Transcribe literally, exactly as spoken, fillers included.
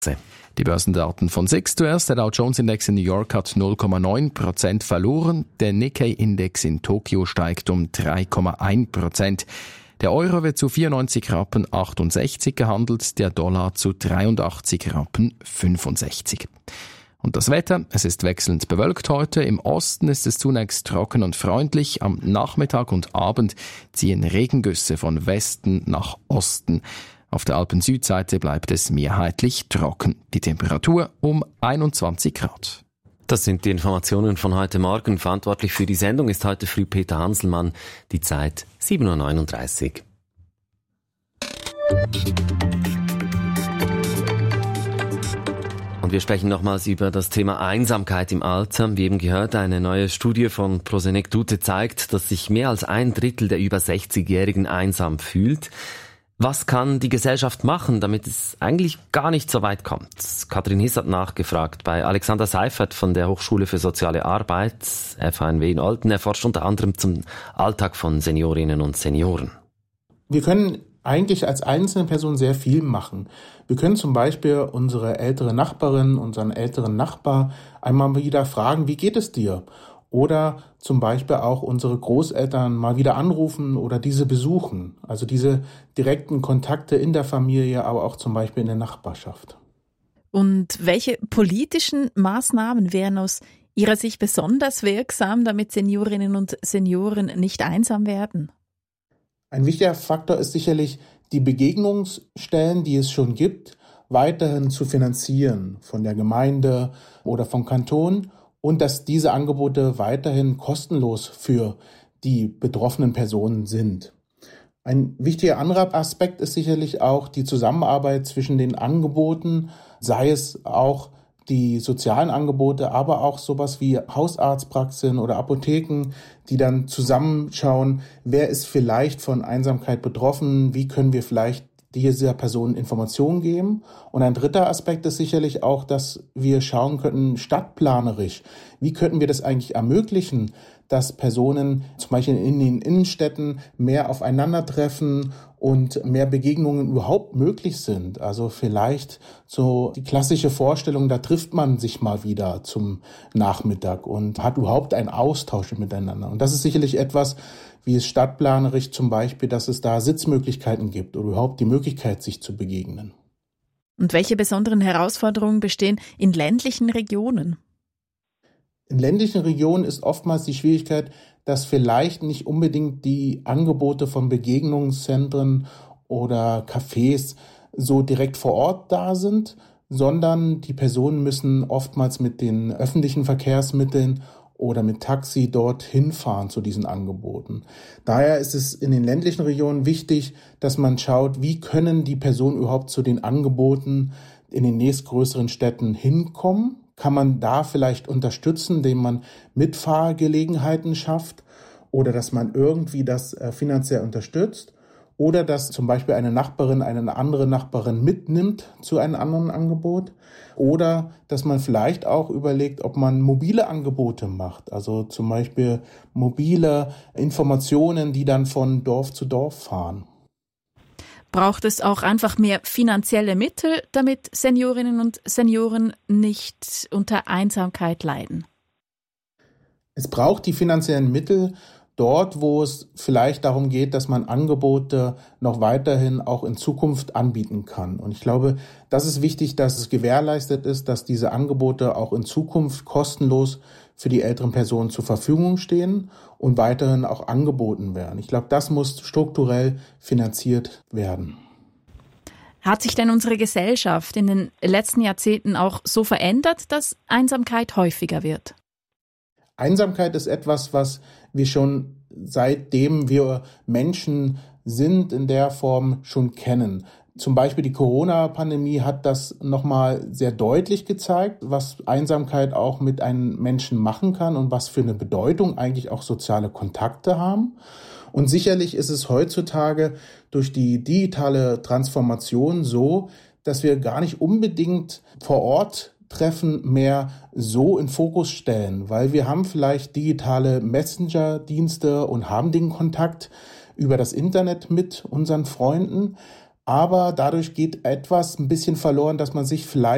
Die Börsendaten von SIX zuerst. Der Dow Jones Index in New York hat null Komma neun Prozent verloren. Der Nikkei-Index in Tokio steigt um drei Komma eins Prozent. Der Euro wird zu vierundneunzig Rappen achtundsechzig gehandelt, der Dollar zu dreiundachtzig Rappen fünfundsechzig. Und das Wetter, es ist wechselnd bewölkt heute. Im Osten ist es zunächst trocken und freundlich. Am Nachmittag und Abend ziehen Regengüsse von Westen nach Osten. Auf der Alpen-Südseite bleibt es mehrheitlich trocken. Die Temperatur um einundzwanzig Grad. Das sind die Informationen von heute Morgen. Verantwortlich für die Sendung ist heute früh Peter Hanselmann. Die Zeit sieben Uhr neununddreißig. Und wir sprechen nochmals über das Thema Einsamkeit im Alter. Wie eben gehört, eine neue Studie von Prosenectute zeigt, dass sich mehr als ein Drittel der über sechzigjährigen einsam fühlt. Was kann die Gesellschaft machen, damit es eigentlich gar nicht so weit kommt? Katrin Hiss hat nachgefragt bei Alexander Seifert von der Hochschule für Soziale Arbeit, F H N W in Olten. Er forscht unter anderem zum Alltag von Seniorinnen und Senioren. Wir können eigentlich als einzelne Person sehr viel machen. Wir können zum Beispiel unsere ältere Nachbarin, unseren älteren Nachbar einmal wieder fragen, wie geht es dir? Oder zum Beispiel auch unsere Großeltern mal wieder anrufen oder diese besuchen. Also diese direkten Kontakte in der Familie, aber auch zum Beispiel in der Nachbarschaft. Und welche politischen Maßnahmen wären aus Ihrer Sicht besonders wirksam, damit Seniorinnen und Senioren nicht einsam werden? Ein wichtiger Faktor ist sicherlich, die Begegnungsstellen, die es schon gibt, weiterhin zu finanzieren von der Gemeinde oder vom Kanton. Und dass diese Angebote weiterhin kostenlos für die betroffenen Personen sind. Ein wichtiger anderer Aspekt ist sicherlich auch die Zusammenarbeit zwischen den Angeboten, sei es auch die sozialen Angebote, aber auch sowas wie Hausarztpraxen oder Apotheken, die dann zusammenschauen, wer ist vielleicht von Einsamkeit betroffen, wie können wir vielleicht dieser Person Informationen geben. Und ein dritter Aspekt ist sicherlich auch, dass wir schauen könnten, stadtplanerisch, wie könnten wir das eigentlich ermöglichen, dass Personen zum Beispiel in den Innenstädten mehr aufeinandertreffen und mehr Begegnungen überhaupt möglich sind. Also vielleicht so die klassische Vorstellung, da trifft man sich mal wieder zum Nachmittag und hat überhaupt einen Austausch miteinander. Und das ist sicherlich etwas, wie es stadtplanerisch zum Beispiel, dass es da Sitzmöglichkeiten gibt oder überhaupt die Möglichkeit, sich zu begegnen. Und welche besonderen Herausforderungen bestehen in ländlichen Regionen? In ländlichen Regionen ist oftmals die Schwierigkeit, dass vielleicht nicht unbedingt die Angebote von Begegnungszentren oder Cafés so direkt vor Ort da sind, sondern die Personen müssen oftmals mit den öffentlichen Verkehrsmitteln oder mit Taxi dorthin fahren zu diesen Angeboten. Daher ist es in den ländlichen Regionen wichtig, dass man schaut, wie können die Personen überhaupt zu den Angeboten in den nächstgrößeren Städten hinkommen. Kann man da vielleicht unterstützen, indem man Mitfahrgelegenheiten schafft oder dass man irgendwie das finanziell unterstützt oder dass zum Beispiel eine Nachbarin eine andere Nachbarin mitnimmt zu einem anderen Angebot oder dass man vielleicht auch überlegt, ob man mobile Angebote macht, also zum Beispiel mobile Informationen, die dann von Dorf zu Dorf fahren. Braucht es auch einfach mehr finanzielle Mittel, damit Seniorinnen und Senioren nicht unter Einsamkeit leiden? Es braucht die finanziellen Mittel dort, wo es vielleicht darum geht, dass man Angebote noch weiterhin auch in Zukunft anbieten kann. Und ich glaube, das ist wichtig, dass es gewährleistet ist, dass diese Angebote auch in Zukunft kostenlos für die älteren Personen zur Verfügung stehen und weiterhin auch angeboten werden. Ich glaube, das muss strukturell finanziert werden. Hat sich denn unsere Gesellschaft in den letzten Jahrzehnten auch so verändert, dass Einsamkeit häufiger wird? Einsamkeit ist etwas, was wir schon seitdem wir Menschen sind, in der Form schon kennen. Zum Beispiel die Corona-Pandemie hat das nochmal sehr deutlich gezeigt, was Einsamkeit auch mit einem Menschen machen kann und was für eine Bedeutung eigentlich auch soziale Kontakte haben. Und sicherlich ist es heutzutage durch die digitale Transformation so, dass wir gar nicht unbedingt vor Ort Treffen mehr so in Fokus stellen, weil wir haben vielleicht digitale Messenger-Dienste und haben den Kontakt über das Internet mit unseren Freunden, aber dadurch geht etwas ein bisschen verloren, dass man sich vielleicht